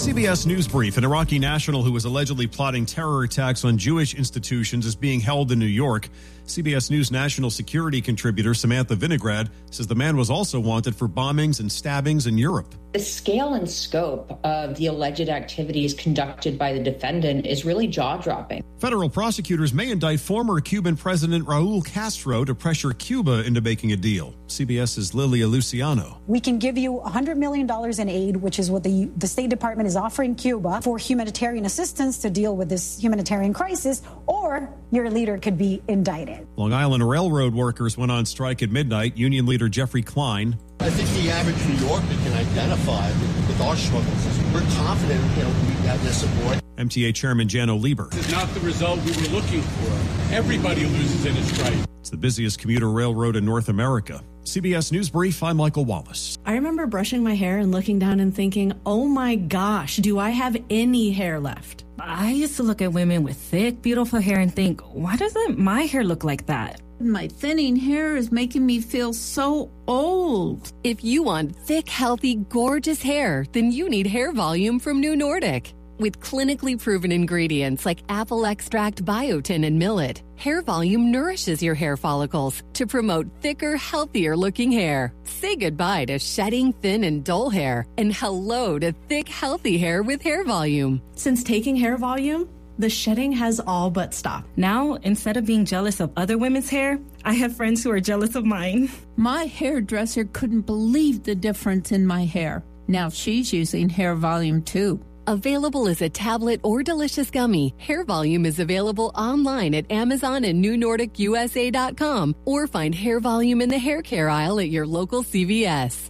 CBS News Brief. An Iraqi national who was allegedly plotting terror attacks on Jewish institutions is being held in New York. CBS News national security contributor Samantha Vinograd says the man was also wanted for bombings and stabbings in Europe. The scale and scope of the alleged activities conducted by the defendant is really jaw-dropping. Federal prosecutors may indict former Cuban President Raul Castro to pressure Cuba into making a deal. CBS's Lilia Luciano. We can give you $100 million in aid, which is what the State Department is offering Cuba for humanitarian assistance to deal with this humanitarian crisis, or your leader could be indicted. Long Island Railroad workers went on strike at midnight. Union leader Jeffrey Klein. I think the average New Yorker can identify with our struggles. We're confident, we have their support. MTA Chairman Janno Lieber. This is not the result we were looking for. Everybody loses in a strike. It's the busiest commuter railroad in North America. CBS News Brief, I'm Michael Wallace. I remember brushing my hair and looking down and thinking, oh my gosh, do I have any hair left? I used to look at women with thick, beautiful hair and think, why doesn't my hair look like that? My thinning hair is making me feel so old. If you want thick, healthy, gorgeous hair, then you need Hair Volume from New Nordic. With clinically proven ingredients like apple extract, biotin, and millet, Hair Volume nourishes your hair follicles to promote thicker, healthier-looking hair. Say goodbye to shedding, thin, and dull hair, and hello to thick, healthy hair with Hair Volume. Since taking Hair Volume, the shedding has all but stopped. Now, instead of being jealous of other women's hair, I have friends who are jealous of mine. My hairdresser couldn't believe the difference in my hair. Now she's using Hair Volume too. Available as a tablet or delicious gummy, Hair Volume is available online at Amazon and NewNordicUSA.com, or find Hair Volume in the hair care aisle at your local CVS.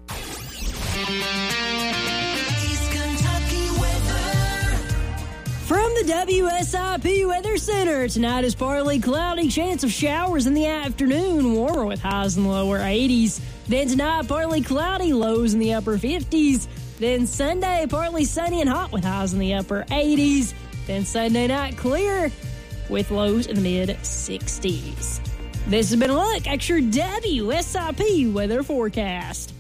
From the WSIP Weather Center, tonight is partly cloudy, chance of showers in the afternoon, warmer with highs in the lower 80s. Then tonight, partly cloudy, lows in the upper 50s. Then Sunday, partly sunny and hot with highs in the upper 80s. Then Sunday night, clear with lows in the mid-60s. This has been a look at your WSIP weather forecast.